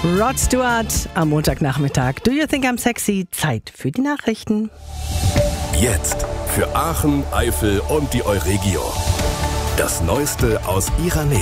Rod Stewart am Montagnachmittag. Do you think I'm sexy? Zeit für die Nachrichten. Jetzt für Aachen, Eifel und die Euregio. Das Neueste aus ihrer Nähe.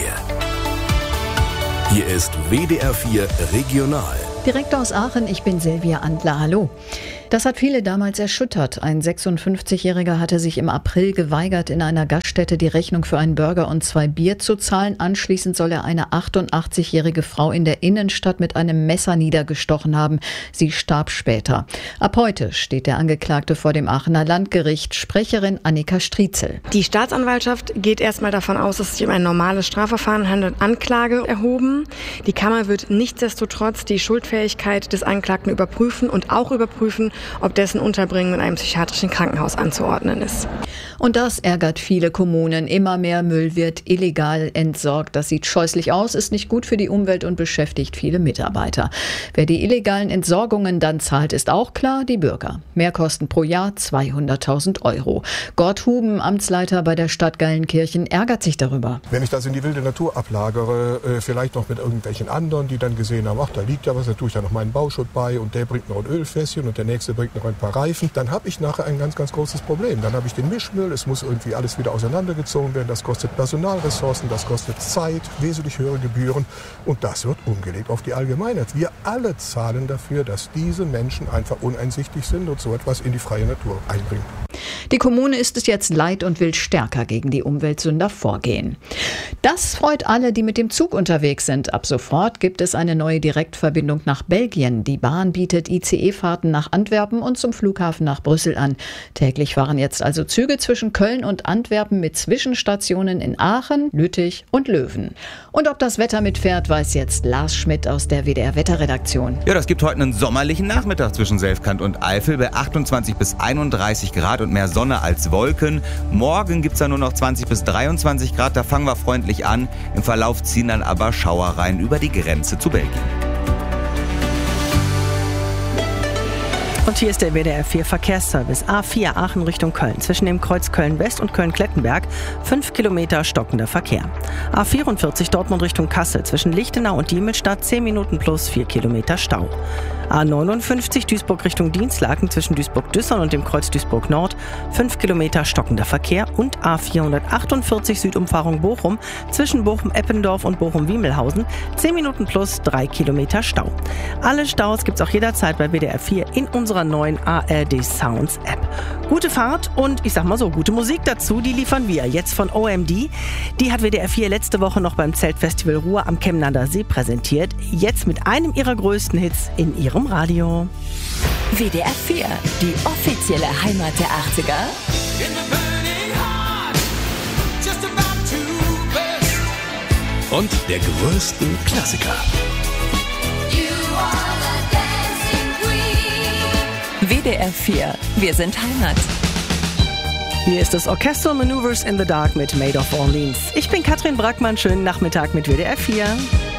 Hier ist WDR 4 Regional. Direkt aus Aachen, ich bin Silvia Andler, hallo. Das hat viele damals erschüttert. Ein 56-Jähriger hatte sich im April geweigert, in einer Gaststätte die Rechnung für einen Burger und 2 Bier zu zahlen. Anschließend soll er eine 88-jährige Frau in der Innenstadt mit einem Messer niedergestochen haben. Sie starb später. Ab heute steht der Angeklagte vor dem Aachener Landgericht. Sprecherin Annika Striezel. Die Staatsanwaltschaft geht erstmal davon aus, dass es sich um ein normales Strafverfahren handelt, Anklage erhoben. Die Kammer wird nichtsdestotrotz die Schuldfähigkeit des Angeklagten überprüfen und auch überprüfen, ob dessen Unterbringung in einem psychiatrischen Krankenhaus anzuordnen ist. Und das ärgert viele Kommunen. Immer mehr Müll wird illegal entsorgt. Das sieht scheußlich aus, ist nicht gut für die Umwelt und beschäftigt viele Mitarbeiter. Wer die illegalen Entsorgungen dann zahlt, ist auch klar, die Bürger. Mehrkosten pro Jahr 200.000 €. Gott Huben, Amtsleiter bei der Stadt Geilenkirchen, ärgert sich darüber. Wenn ich das in die wilde Natur ablagere, vielleicht noch mit irgendwelchen anderen, die dann gesehen haben, ach, da liegt ja was, da tue ich ja noch meinen Bauschutt bei und der bringt noch ein Ölfässchen und der nächste bringt noch ein paar Reifen, dann habe ich nachher ein ganz, ganz großes Problem. Dann habe ich den Mischmüll, es muss irgendwie alles wieder auseinandergezogen werden, das kostet Personalressourcen, das kostet Zeit, wesentlich höhere Gebühren und das wird umgelegt auf die Allgemeinheit. Wir alle zahlen dafür, dass diese Menschen einfach uneinsichtig sind und so etwas in die freie Natur einbringen. Die Kommune ist es jetzt leid und will stärker gegen die Umweltsünder vorgehen. Das freut alle, die mit dem Zug unterwegs sind. Ab sofort gibt es eine neue Direktverbindung nach Belgien. Die Bahn bietet ICE-Fahrten nach Antwerpen und zum Flughafen nach Brüssel an. Täglich fahren jetzt also Züge zwischen Köln und Antwerpen mit Zwischenstationen in Aachen, Lüttich und Löwen. Und ob das Wetter mitfährt, weiß jetzt Lars Schmidt aus der WDR-Wetterredaktion. Ja, das gibt heute einen sommerlichen Nachmittag zwischen Selfkant und Eifel bei 28 bis 31 Grad und mehr Sonne als Wolken. Morgen gibt es dann nur noch 20 bis 23 Grad, da fangen wir freundlich an. Im Verlauf ziehen dann aber Schauereien über die Grenze zu Belgien. Und hier ist der WDR 4 Verkehrsservice. A4 Aachen Richtung Köln. Zwischen dem Kreuz Köln-West und Köln-Klettenberg 5 Kilometer stockender Verkehr. A44 Dortmund Richtung Kassel. Zwischen Lichtenau und Diemelstadt 10 Minuten plus 4 Kilometer Stau. A59 Duisburg Richtung Dienstlaken zwischen Duisburg-Düssel und dem Kreuz Duisburg-Nord 5 Kilometer stockender Verkehr und A448 Südumfahrung Bochum zwischen Bochum-Eppendorf und Bochum-Wiemelhausen 10 Minuten plus 3 Kilometer Stau. Alle Staus gibt's auch jederzeit bei WDR 4 in unserer neuen ARD Sounds App. Gute Fahrt und ich sag mal so, gute Musik dazu, die liefern wir jetzt von OMD. Die hat WDR 4 letzte Woche noch beim Zeltfestival Ruhr am Chemnader See präsentiert. Jetzt mit einem ihrer größten Hits in ihrem Radio. WDR 4, die offizielle Heimat der 80er. Und der größten Klassiker. WDR 4, wir sind Heimat. Hier ist das Orchestral Maneuvers in the Dark mit Made of Orleans. Ich bin Katrin Brackmann, schönen Nachmittag mit WDR 4.